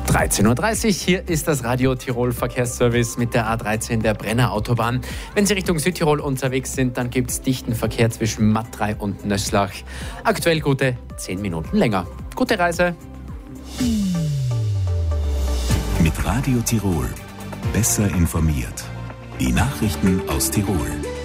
13.30 Uhr, hier ist das Radio Tirol Verkehrsservice mit der A13 der Brenner Autobahn. Wenn Sie Richtung Südtirol unterwegs sind, dann gibt es dichten Verkehr zwischen Matrei und Nöslach. Aktuell gute 10 Minuten länger. Gute Reise. Mit Radio Tirol. Besser informiert. Die Nachrichten aus Tirol.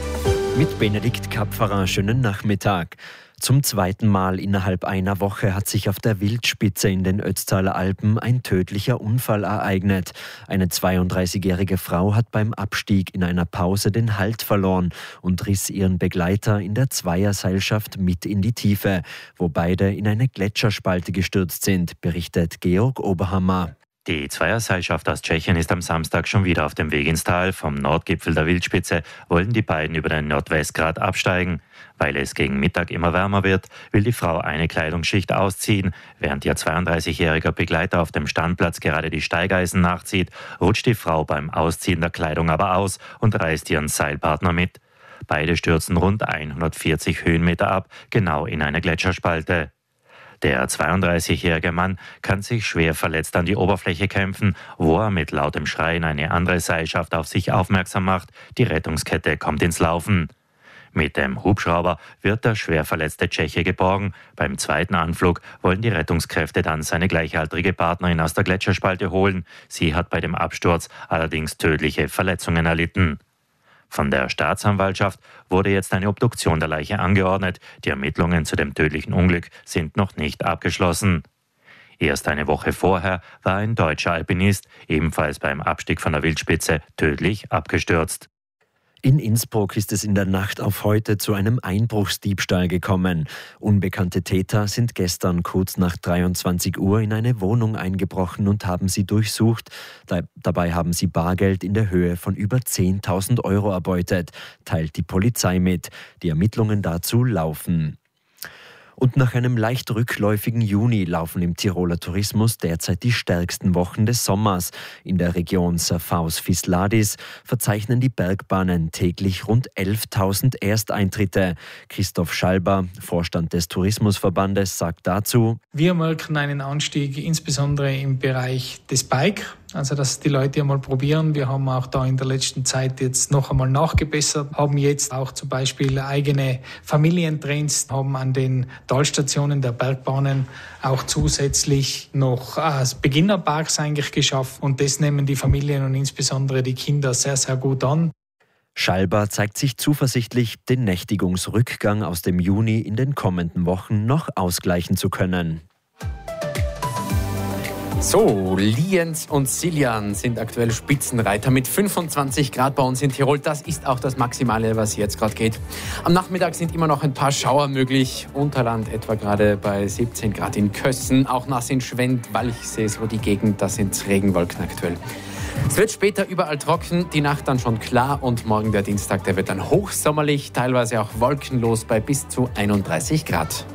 Mit Benedikt Kapferer, schönen Nachmittag. Zum zweiten Mal innerhalb einer Woche hat sich auf der Wildspitze in den Ötztaler Alpen ein tödlicher Unfall ereignet. Eine 32-jährige Frau hat beim Abstieg in einer Pause den Halt verloren und riss ihren Begleiter in der Zweierseilschaft mit in die Tiefe, wo beide in eine Gletscherspalte gestürzt sind, berichtet Georg Oberhammer. Die Zweierseilschaft aus Tschechien ist am Samstag schon wieder auf dem Weg ins Tal. Vom Nordgipfel der Wildspitze wollen die beiden über den Nordwestgrat absteigen. Weil es gegen Mittag immer wärmer wird, will die Frau eine Kleidungsschicht ausziehen. Während ihr 32-jähriger Begleiter auf dem Standplatz gerade die Steigeisen nachzieht, rutscht die Frau beim Ausziehen der Kleidung aber aus und reißt ihren Seilpartner mit. Beide stürzen rund 140 Höhenmeter ab, genau in eine Gletscherspalte. Der 32-jährige Mann kann sich schwer verletzt an die Oberfläche kämpfen, wo er mit lautem Schreien eine andere Seilschaft auf sich aufmerksam macht. Die Rettungskette kommt ins Laufen. Mit dem Hubschrauber wird der schwer verletzte Tscheche geborgen. Beim zweiten Anflug wollen die Rettungskräfte dann seine gleichaltrige Partnerin aus der Gletscherspalte holen. Sie hat bei dem Absturz allerdings tödliche Verletzungen erlitten. Von der Staatsanwaltschaft wurde jetzt eine Obduktion der Leiche angeordnet. Die Ermittlungen zu dem tödlichen Unglück sind noch nicht abgeschlossen. Erst eine Woche vorher war ein deutscher Alpinist ebenfalls beim Abstieg von der Wildspitze tödlich abgestürzt. In Innsbruck ist es in der Nacht auf heute zu einem Einbruchsdiebstahl gekommen. Unbekannte Täter sind gestern kurz nach 23 Uhr in eine Wohnung eingebrochen und haben sie durchsucht. Dabei haben sie Bargeld in der Höhe von über 10.000 Euro erbeutet, teilt die Polizei mit. Die Ermittlungen dazu laufen. Und nach einem leicht rückläufigen Juni laufen im Tiroler Tourismus derzeit die stärksten Wochen des Sommers. In der Region Serfaus-Fisladis verzeichnen die Bergbahnen täglich rund 11.000 Ersteintritte. Christoph Schalber, Vorstand des Tourismusverbandes, sagt dazu: Wir merken einen Anstieg insbesondere im Bereich des Bike. Also, dass die Leute einmal probieren. Wir haben auch da in der letzten Zeit jetzt noch einmal nachgebessert, haben jetzt auch zum Beispiel eigene Familientrains, haben an den Talstationen der Bergbahnen auch zusätzlich noch Beginnerparks eigentlich geschafft. Und das nehmen die Familien und insbesondere die Kinder sehr, sehr gut an. Schalber zeigt sich zuversichtlich, den Nächtigungsrückgang aus dem Juni in den kommenden Wochen noch ausgleichen zu können. So, Lienz und Siljan sind aktuell Spitzenreiter mit 25 Grad bei uns in Tirol. Das ist auch das Maximale, was jetzt gerade geht. Am Nachmittag sind immer noch ein paar Schauer möglich. Unterland etwa gerade bei 17 Grad in Kössen. Auch nass in Schwend, Walchsee, so die Gegend, da sind Regenwolken aktuell. Es wird später überall trocken, die Nacht dann schon klar und morgen der Dienstag, der wird dann hochsommerlich, teilweise auch wolkenlos bei bis zu 31 Grad.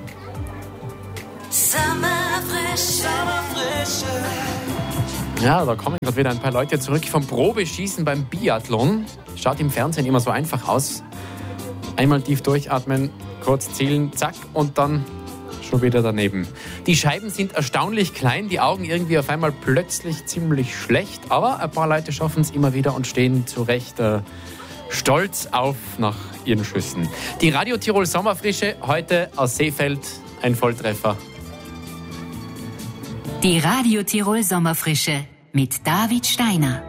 Ja, da kommen gerade wieder ein paar Leute zurück vom Probeschießen beim Biathlon. Schaut im Fernsehen immer so einfach aus. Einmal tief durchatmen, kurz zielen, zack und dann schon wieder daneben. Die Scheiben sind erstaunlich klein, die Augen irgendwie auf einmal plötzlich ziemlich schlecht, aber ein paar Leute schaffen es immer wieder und stehen zu Recht stolz auf nach ihren Schüssen. Die Radio Tirol Sommerfrische heute aus Seefeld, ein Volltreffer. Die Radio Tirol Sommerfrische mit David Steiner.